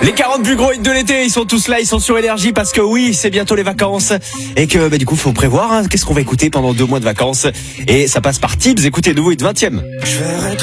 Les 40 plus gros hits de l'été, ils sont tous là, ils sont sur Énergie parce que oui, c'est bientôt les vacances et que du coup, faut prévoir qu'est-ce qu'on va écouter pendant 2 mois de vacances. Et ça passe par Tibbs, écoutez, nouveau hit 20e.